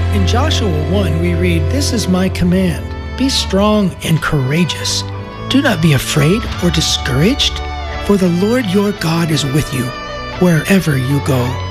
In Joshua 1, we read, "This is my command. Be strong and courageous. Do not be afraid or discouraged, for the Lord your God is with you wherever you go."